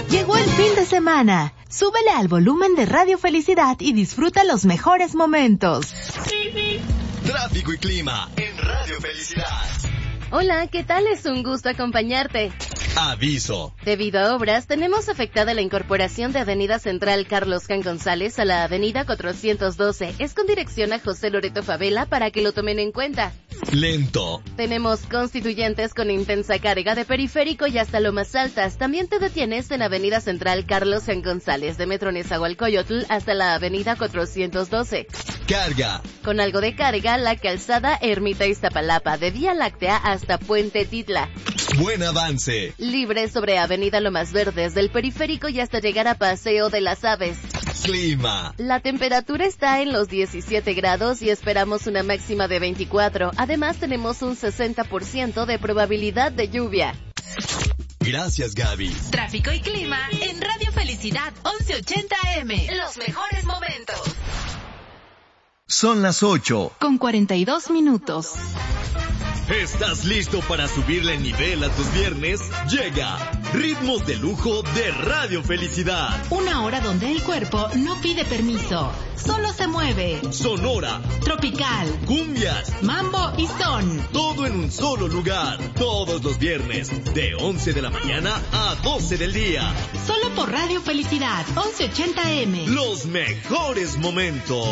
Llegó el fin de semana. Súbele al volumen de Radio Felicidad y disfruta los mejores momentos. Tráfico y clima en Radio Felicidad. Hola, ¿qué tal? Es un gusto acompañarte. Aviso. Debido a obras, tenemos afectada la incorporación de Avenida Central Carlos Jan González a la Avenida 412. Es con dirección a José Loreto Favela para que lo tomen en cuenta. Lento. Tenemos Constituyentes con intensa carga de Periférico y hasta Lomas Altas. También te detienes en Avenida Central Carlos Jan González de Metro Nezahualcóyotl hasta la Avenida 412. Carga. Con algo de carga, la calzada Ermita Iztapalapa de Vía Láctea hasta Puente Titla. Buen avance. Libre sobre Avenida Lomas Verdes del Periférico y hasta llegar a Paseo de las Aves. Clima. La temperatura está en los 17 grados y esperamos una máxima de 24. Además tenemos un 60% de probabilidad de lluvia. Gracias, Gaby. Tráfico y clima en Radio Felicidad 1180 AM. Los mejores momentos. Son las 8. Con 42 minutos. ¿Estás listo para subirle nivel a tus viernes? Llega Ritmos de Lujo de Radio Felicidad. Una hora donde el cuerpo no pide permiso, solo se mueve. Sonora, tropical, cumbias, mambo y son. Todo en un solo lugar. Todos los viernes, de 11 de la mañana a 12 del día. Solo por Radio Felicidad 1180 AM. Los mejores momentos.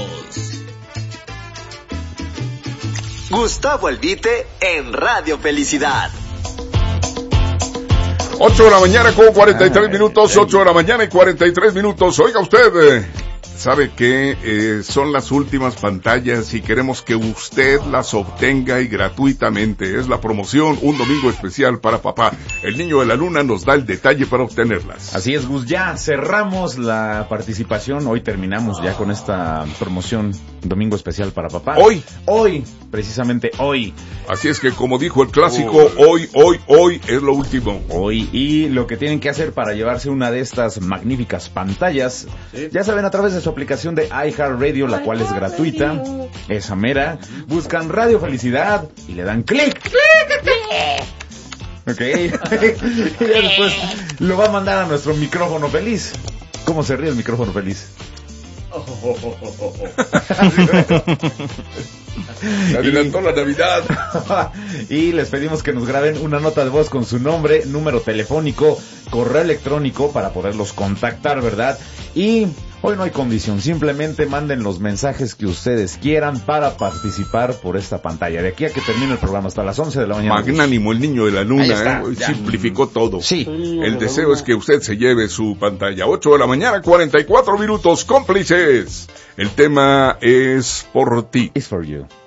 Gustavo Albite en Radio Felicidad. 8 de la mañana con 43 minutos, 8 de la mañana y 43 minutos. Oiga usted, sabe que son las últimas pantallas y queremos que usted las obtenga y gratuitamente. Es la promoción, un domingo especial para papá. El Niño de la Luna nos da el detalle para obtenerlas. Así es, Gus, ya cerramos la participación. Hoy terminamos ya con esta promoción, domingo especial para papá. Hoy, precisamente hoy. Así es que como dijo el clásico, hoy es lo último. Hoy, y lo que tienen que hacer para llevarse una de estas magníficas pantallas, ya saben, a través de su aplicación de iHeartRadio, la cual es gratuita, esa mera, buscan Radio Felicidad y le dan clic. Ok, y después lo va a mandar a nuestro micrófono feliz. ¿Cómo se ríe el micrófono feliz? Se adelantó la Navidad. Y les pedimos que nos graben una nota de voz con su nombre, número telefónico, correo electrónico para poderlos contactar, ¿verdad? Y hoy no hay condición, simplemente manden los mensajes que ustedes quieran para participar por esta pantalla. De aquí a que termine el programa hasta las 11 de la mañana. Magnánimo el Niño de la Luna, simplificó todo. Sí. El deseo es que usted se lleve su pantalla. 8 de la mañana, 44 minutos, cómplices. El tema es por ti. It's for you.